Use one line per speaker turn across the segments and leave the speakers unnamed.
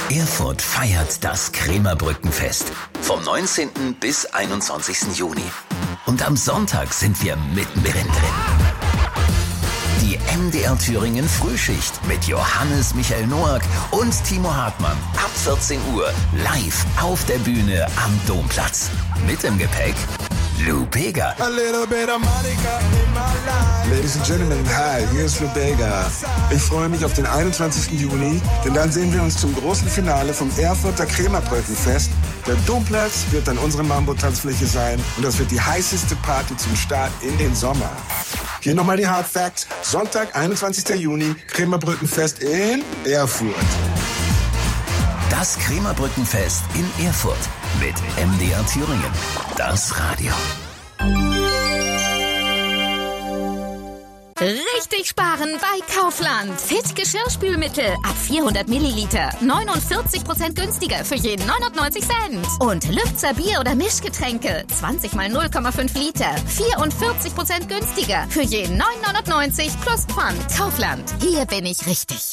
Erfurt feiert das Krämerbrückenfest vom 19. bis 21. Juni. Und am Sonntag sind wir mittendrin drin. Die MDR Thüringen Frühschicht mit Johannes Michael Noack und Timo Hartmann ab 14 Uhr live auf der Bühne am Domplatz. Mit im Gepäck Lou Bega.
Ladies and Gentlemen, hi, hier ist Lou Bega. Ich freue mich auf den 21. Juni, denn dann sehen wir uns zum großen Finale vom Erfurter Krämerbrückenfest. Der Domplatz wird dann unsere Mambo-Tanzfläche sein und das wird die heißeste Party zum Start in den Sommer. Hier nochmal die Hard Facts. Sonntag, 21. Juni, Krämerbrückenfest in Erfurt.
Das Krämerbrückenfest in Erfurt mit MDR Thüringen. Das Radio.
Richtig sparen bei Kaufland. Fit Geschirrspülmittel ab 400 Milliliter. 49% günstiger für jeden 99 Cent. Und Lübzer Bier- oder Mischgetränke. 20 mal 0,5 Liter. 44% günstiger für jeden 9,99 plus Pfand. Kaufland. Hier bin ich richtig.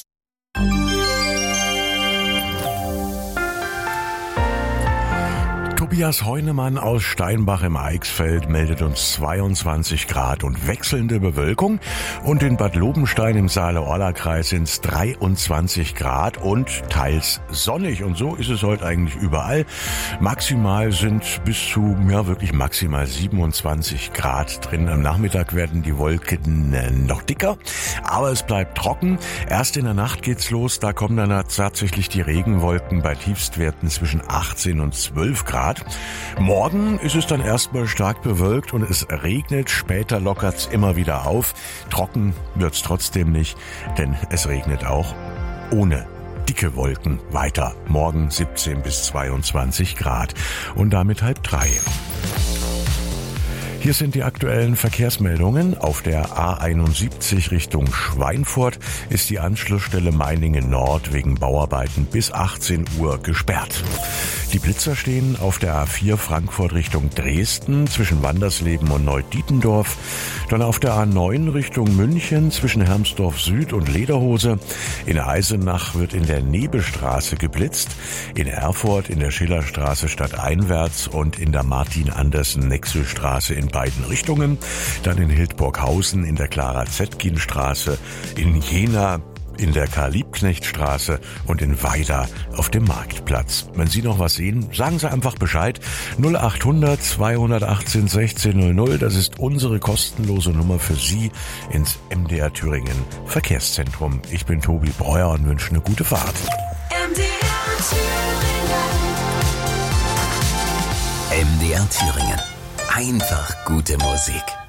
Tobias Heunemann aus Steinbach im Eichsfeld meldet uns 22 Grad und wechselnde Bewölkung. Und in Bad Lobenstein im Saale-Orla-Kreis sind es 23 Grad und teils sonnig. Und so ist es heute eigentlich überall. Maximal sind bis zu, wirklich maximal 27 Grad drin. Am Nachmittag werden die Wolken noch dicker, aber es bleibt trocken. Erst in der Nacht geht's los. Da kommen dann tatsächlich die Regenwolken bei Tiefstwerten zwischen 18 und 12 Grad. Morgen ist es dann erstmal stark bewölkt und es regnet. Später lockert's immer wieder auf. Trocken wird's trotzdem nicht, denn es regnet auch ohne dicke Wolken weiter. Morgen 17 bis 22 Grad und damit 2:30. Hier sind die aktuellen Verkehrsmeldungen. Auf der A71 Richtung Schweinfurt ist die Anschlussstelle Meiningen Nord wegen Bauarbeiten bis 18 Uhr gesperrt. Die Blitzer stehen auf der A4 Frankfurt Richtung Dresden zwischen Wandersleben und Neudietendorf. Dann auf der A9 Richtung München zwischen Hermsdorf Süd und Lederhose. In Eisenach wird in der Nebestraße geblitzt. In Erfurt in der Schillerstraße stadteinwärts und in der Martin-Andersen-Nexel-Straße in beiden Richtungen. Dann in Hildburghausen in der Clara-Zetkin-Straße. In Jena in der Karl-Liebknecht-Straße und in Weida auf dem Marktplatz. Wenn Sie noch was sehen, sagen Sie einfach Bescheid. 0800 218 1600, das ist unsere kostenlose Nummer für Sie ins MDR Thüringen Verkehrszentrum. Ich bin Tobi Breuer und wünsche eine gute Fahrt.
MDR Thüringen. Einfach gute Musik.